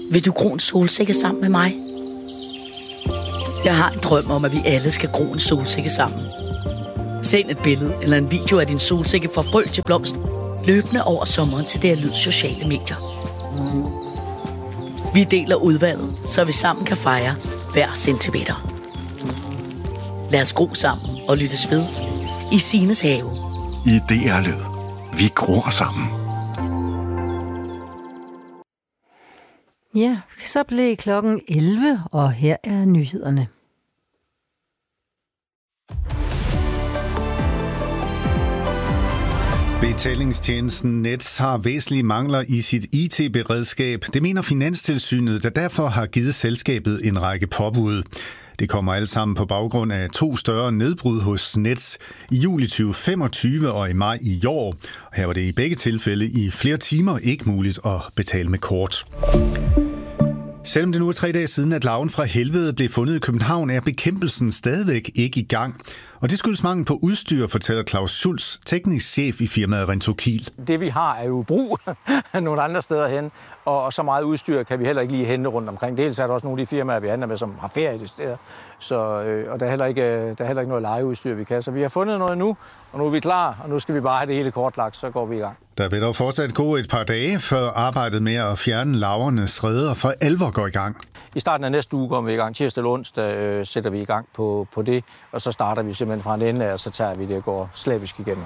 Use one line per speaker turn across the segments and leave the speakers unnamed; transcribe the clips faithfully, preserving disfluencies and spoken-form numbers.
Vil du gro en solsikke sammen med mig? Jeg har en drøm om, at vi alle skal gro en solsikke sammen. Send et billede eller en video af din solsikke fra frø til blomst løbende over sommeren til det Lyd sociale medier. Vi deler udvalget, så vi sammen kan fejre hver centimeter. Lad os gro sammen og lyttes ved i Sines have.
I D R Lyd. Vi gror sammen.
Ja, så blev klokken elleve, og her er nyhederne.
Betalingstjenesten Nets har væsentlige mangler i sit I T-beredskab. Det mener Finanstilsynet, der derfor har givet selskabet en række påbud. Det kommer alt sammen på baggrund af to større nedbrud hos Nets i juli tyve femogtyve og i maj i år. Her var det i begge tilfælde i flere timer ikke muligt at betale med kort. Selvom det nu er tre dage siden, at larven fra helvede blev fundet i København, er bekæmpelsen stadigvæk ikke i gang. Og det skyldes mangel på udstyr, fortæller Claus Schulz, teknisk chef i firmaet Rentokil.
Det vi har er jo brug nogle andre steder hen, og så meget udstyr kan vi heller ikke lige hente rundt omkring. Dels er der også nogle af de firmaer, vi handler med, som har ferie i det steder. Så, øh, og der er, heller ikke, der er heller ikke noget lejeudstyr, vi kan. Så vi har fundet noget nu, og nu er vi klar, og nu skal vi bare have det hele kortlagt, så går vi i gang.
Der vil dog fortsat gå et par dage, før arbejdet med at fjerne larvernes reder for alvor går i gang.
I starten af næste uge går vi i gang. Tirsdag eller onsdag øh, sætter vi i gang på, på det, og så starter vi simpelthen fra en ende af, og så tager vi det og går slavisk igennem.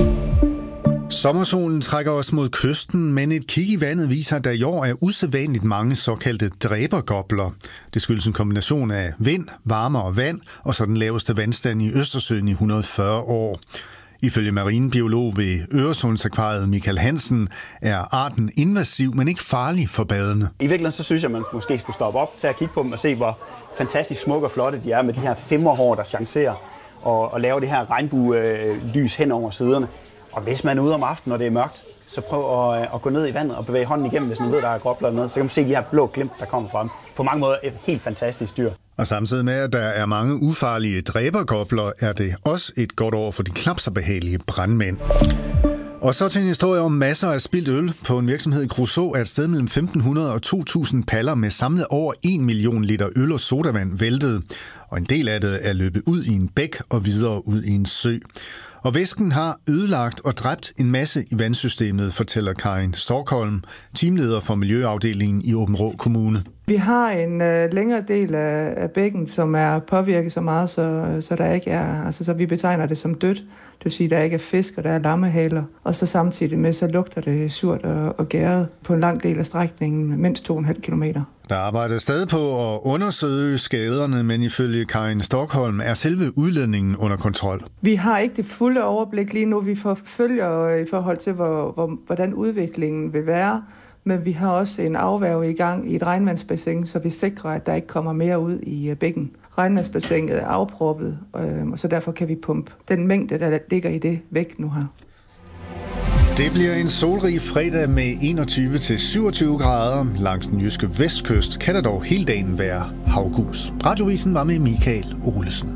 Sommersolen trækker os mod kysten, men et kig i vandet viser, at der i år er usædvanligt mange såkaldte dræbergobler. Det skyldes en kombination af vind, varme og vand, og så den laveste vandstand i Østersøen i et hundrede og fyrre år. Ifølge marinebiolog ved Øresundsakvariet Michael Hansen er arten invasiv, men ikke farlig for badende.
I virkeligheden så synes jeg, at man måske skulle stoppe op til at kigge på dem og se, hvor fantastisk smukke og flotte de er med de her femmerhår, der chancerer og, og laver det her regnbue-lys hen over siderne. Og hvis man er ude om aftenen, når det er mørkt, så prøv at, at gå ned i vandet og bevæge hånden igennem, hvis man ved, der er gobler eller noget. Så kan man se de her blå glimt, der kommer frem. På mange måder et helt fantastisk dyr.
Og samtidig med, at der er mange ufarlige dræbergobler, er det også et godt år for de knap så behagelige brandmænd. Og så til en historie om masser af spildt øl. På en virksomhed i Kruså er et sted mellem femten hundrede og to tusind paller med samlet over en million liter øl og sodavand væltet. Og en del af det er løbet ud i en bæk og videre ud i en sø. Og væsken har ødelagt og dræbt en masse i vandsystemet, fortæller Karin Storkholm, teamleder for Miljøafdelingen i Aabenraa Kommune.
Vi har en øh, længere del af, af bækken, som er påvirket så meget, så, så der ikke er, altså så vi betegner det som dødt. Det vil sige, at der ikke er fisk, og der er lammehaler. Og så samtidig med, så lugter det surt og, og gæret på en lang del af strækningen, mindst to komma fem kilometer. Der
arbejder stadig på at undersøge skaderne, men ifølge Karin Storkholm er selve udledningen under kontrol.
Vi har ikke det fulde overblik lige nu. Vi forfølger i forhold til, hvor, hvor, hvordan udviklingen vil være. Men vi har også en afværge i gang i et regnvandsbassin, så vi sikrer, at der ikke kommer mere ud i bækken. Regnvandsbassinet er afproppet, og så derfor kan vi pumpe den mængde, der ligger i det, væk nu her.
Det bliver en solrig fredag med enogtyve til syvogtyve grader. Langs den jyske vestkyst kan der dog hele dagen være havgus. Radiovisen var med Michael Olesen.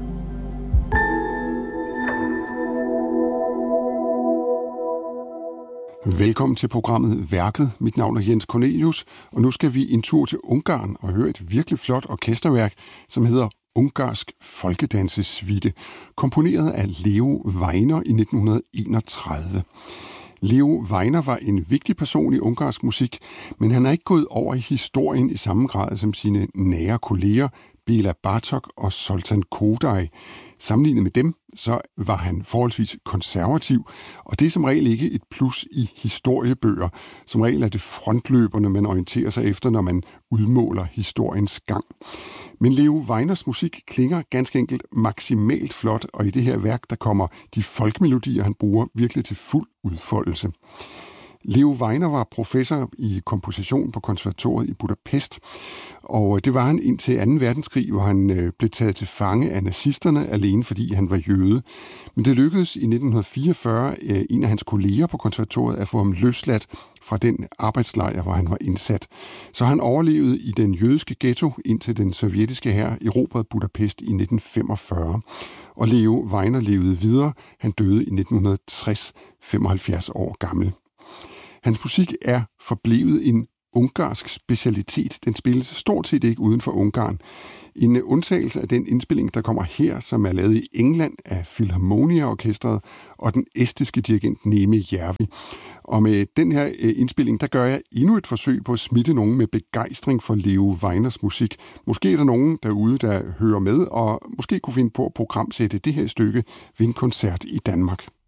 Velkommen til programmet Værket. Mit navn er Jens Cornelius, og nu skal vi en tur til Ungarn og høre et virkelig flot orkesterværk, som hedder Ungarsk Folkedansessuite, komponeret af Leo Weiner i nitten enogtredive. Leo Weiner var en vigtig person i ungarsk musik, men han er ikke gået over i historien i samme grad som sine nære kolleger Béla Bartók og Zoltán Kodály. Sammenlignet med dem, så var han forholdsvis konservativ, og det er som regel ikke et plus i historiebøger. Som regel er det frontløberne, man orienterer sig efter, når man udmåler historiens gang. Men Leo Weiners musik klinger ganske enkelt maksimalt flot, og i det her værk, der kommer de folkmelodier, han bruger, virkelig til fuld udfoldelse. Leo Weiner var professor i komposition på konservatoriet i Budapest, og det var han indtil anden verdenskrig, hvor han blev taget til fange af nazisterne, alene fordi han var jøde. Men det lykkedes i nitten fireogfyrre en af hans kolleger på konservatoriet at få ham løsladt fra den arbejdslejr, hvor han var indsat. Så han overlevede i den jødiske ghetto, indtil den sovjetiske hær erobrede Budapest i nitten femogfyrre. Og Leo Weiner levede videre. Han døde i nitten tres, femoghalvfjerds år gammel. Hans musik er forblevet en ungarsk specialitet. Den spilles stort set ikke uden for Ungarn. En undtagelse af den indspilling, der kommer her, som er lavet i England af Philharmonia-orkestret og den estiske dirigent Neme Järvi. Og med den her indspilling, der gør jeg endnu et forsøg på at smitte nogen med begejstring for Leo Weiners musik. Måske er der nogen derude, der hører med, og måske kunne finde på at programsætte det her stykke ved en koncert i Danmark.